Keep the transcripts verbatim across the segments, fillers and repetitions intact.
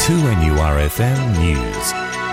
two N U R F M News.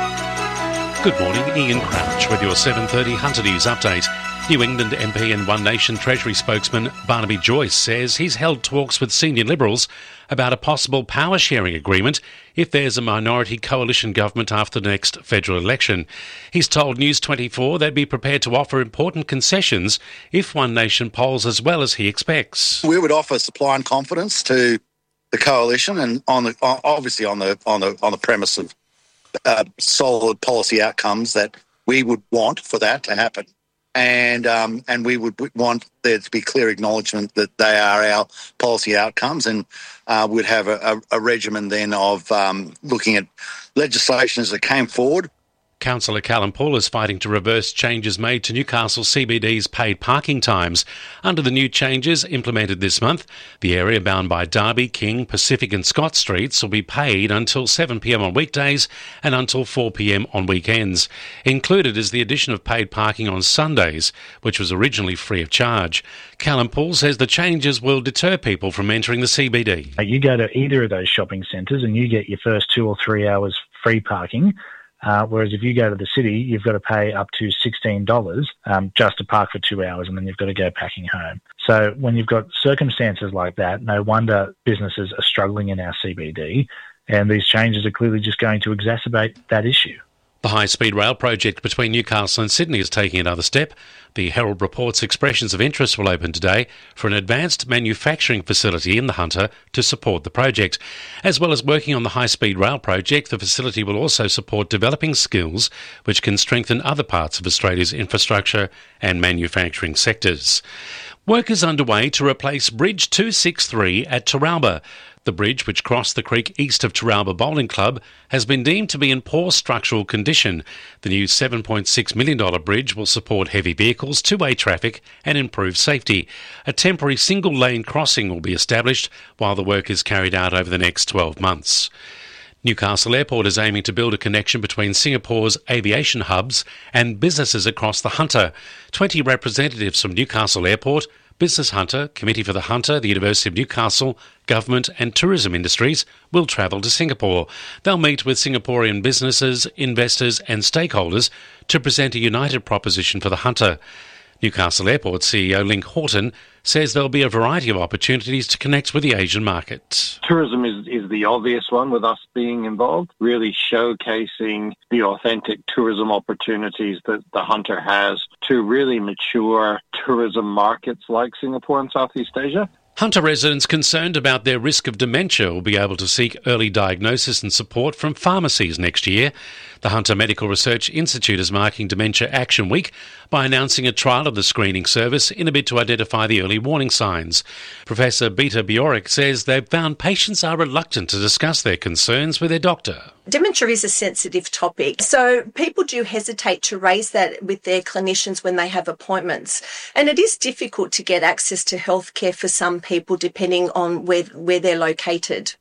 Good morning, Ian Crouch with your seven thirty Hunter News update. New England M P and One Nation Treasury spokesman Barnaby Joyce says he's held talks with senior Liberals about a possible power-sharing agreement if there's a minority coalition government after the next federal election. He's told News twenty-four they'd be prepared to offer important concessions if One Nation polls as well as he expects. We would offer supply and confidence to the coalition, and on the obviously on the on the on the premise of uh, solid policy outcomes that we would want for that to happen. And um, and we would want there to be clear acknowledgement that they are our policy outcomes, and uh, we'd have a, a, a regimen then of um, looking at legislation as it came forward. Councillor Callum Paul is fighting to reverse changes made to Newcastle C B D's paid parking times. Under the new changes implemented this month, the area bound by Derby, King, Pacific and Scott Streets will be paid until seven p m on weekdays and until four p m on weekends. Included is the addition of paid parking on Sundays, which was originally free of charge. Callum Paul says the changes will deter people from entering the C B D. You go to either of those shopping centres and you get your first two or three hours free parking. Uh, whereas if you go to the city, you've got to pay up to sixteen dollars um, just to park for two hours and then you've got to go packing home. So when you've got circumstances like that, no wonder businesses are struggling in our C B D, and these changes are clearly just going to exacerbate that issue. The high-speed rail project between Newcastle and Sydney is taking another step. The Herald reports expressions of interest will open today for an advanced manufacturing facility in the Hunter to support the project. As well as working on the high-speed rail project, the facility will also support developing skills which can strengthen other parts of Australia's infrastructure and manufacturing sectors. Work is underway to replace Bridge two sixty-three at Teralba. The bridge, which crossed the creek east of Teralba Bowling Club, has been deemed to be in poor structural condition. The new seven point six million dollars bridge will support heavy vehicles, two-way traffic and improve safety. A temporary single-lane crossing will be established while the work is carried out over the next twelve months. Newcastle Airport is aiming to build a connection between Singapore's aviation hubs and businesses across the Hunter. twenty representatives from Newcastle Airport, Business Hunter, Committee for the Hunter, the University of Newcastle, government and tourism industries will travel to Singapore. They'll meet with Singaporean businesses, investors and stakeholders to present a united proposition for the Hunter. Newcastle Airport C E O Link Horton says there'll be a variety of opportunities to connect with the Asian market. Tourism is, is the obvious one with us being involved, really showcasing the authentic tourism opportunities that the Hunter has to really mature tourism markets like Singapore and Southeast Asia. Hunter residents concerned about their risk of dementia will be able to seek early diagnosis and support from pharmacies next year. The Hunter Medical Research Institute is marking Dementia Action Week by announcing a trial of the screening service in a bid to identify the early warning signs. Professor Beta Bjorek says they've found patients are reluctant to discuss their concerns with their doctor. Dementia is a sensitive topic, so people do hesitate to raise that with their clinicians when they have appointments. And it is difficult to get access to healthcare for some people depending on where, where they're located.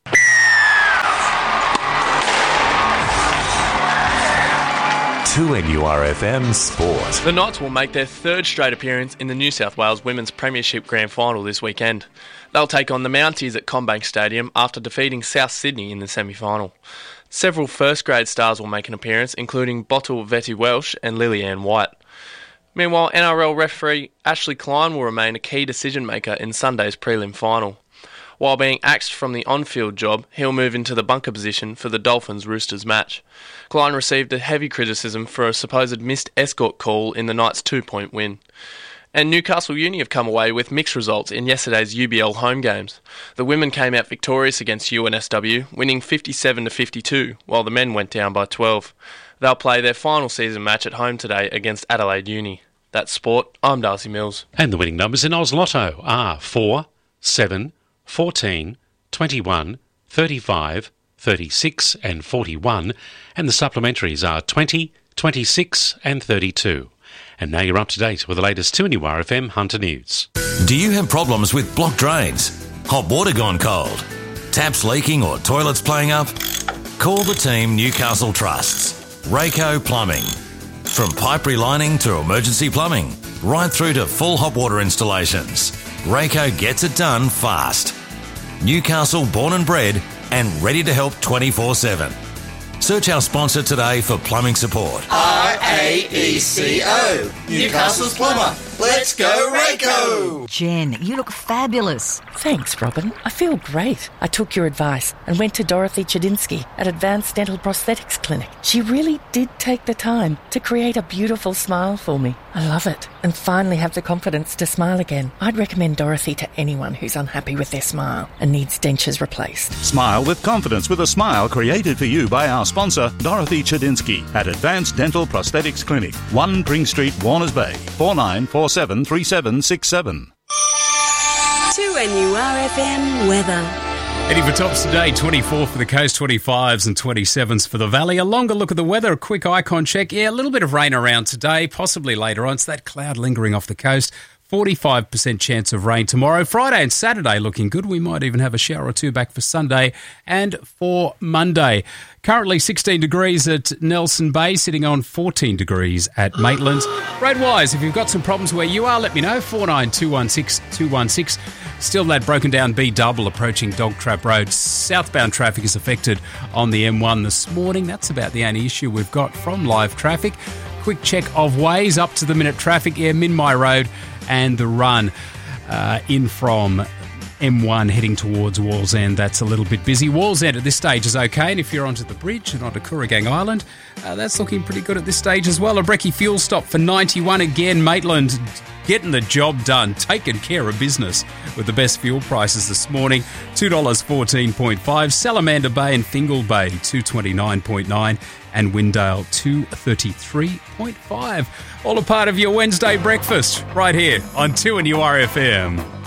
two N U R F M Sport. The Knights will make their third straight appearance in the New South Wales Women's Premiership Grand Final this weekend. They'll take on the Mounties at CommBank Stadium after defeating South Sydney in the semi-final. Several first-grade stars will make an appearance, including Bottle Vetty Welsh and Lillian White. Meanwhile, N R L referee Ashley Klein will remain a key decision-maker in Sunday's prelim final. While being axed from the on-field job, he'll move into the bunker position for the Dolphins-Roosters match. Klein received a heavy criticism for a supposed missed escort call in the Knights' two-point win. And Newcastle Uni have come away with mixed results in yesterday's U B L home games. The women came out victorious against U N S W, winning fifty-seven to fifty-two, while the men went down by twelve. They'll play their final season match at home today against Adelaide Uni. That's sport. I'm Darcy Mills. And the winning numbers in Oz Lotto are four, seven, fourteen, twenty-one, thirty-five, thirty-six and forty-one, and the supplementaries are twenty, twenty-six and thirty-two. And now you're up to date with the latest two N U R F M Hunter News. Do you have problems with blocked drains? Hot water gone cold? Taps leaking or toilets playing up? Call the team Newcastle trusts. Rayco Plumbing. From pipe relining to emergency plumbing, right through to full hot water installations, Rayco gets it done fast. Newcastle born and bred and ready to help twenty-four seven. Search our sponsor today for plumbing support. R A E C O, Newcastle's plumber. Let's go, Rayco! Jen, you look fabulous. Thanks, Robin. I feel great. I took your advice and went to Dorothy Chadinsky at Advanced Dental Prosthetics Clinic. She really did take the time to create a beautiful smile for me. I love it. And finally have the confidence to smile again. I'd recommend Dorothy to anyone who's unhappy with their smile and needs dentures replaced. Smile with confidence with a smile created for you by our sponsor, Dorothy Chadinsky at Advanced Dental Prosthetics Clinic, one Pring Street, Warners Bay, four nine four seven three seven six seven. two N U R F M weather. Heading for tops today, twenty-four for the coast, twenty-fives and twenty-sevens for the valley. A longer look at the weather, a quick icon check. Yeah, a little bit of rain around today, possibly later on. It's that cloud lingering off the coast. forty-five percent chance of rain tomorrow. Friday and Saturday looking good. We might even have a shower or two back for Sunday and for Monday. Currently sixteen degrees at Nelson Bay, sitting on fourteen degrees at Maitland. Roadwise, if you've got some problems where you are, let me know. four nine two one six two one six. Still that broken down B double approaching Dog Trap Road. Southbound traffic is affected on the M one this morning. That's about the only issue we've got from live traffic. Quick check of ways up to the minute traffic. Yeah, Minmai Road and the run uh, in from M one heading towards Wallsend. That's a little bit busy. Wallsend at this stage is okay, and if you're onto the bridge and onto Kooragang Island, uh, that's looking pretty good at this stage as well. A Brekkie fuel stop for ninety-one again. Maitland getting the job done, taking care of business with the best fuel prices this morning. two dollars fourteen point five. Salamander Bay and Fingal Bay, two dollars twenty-nine point nine. And Windale, two dollars thirty-three point five. All a part of your Wednesday breakfast right here on two N U R F M.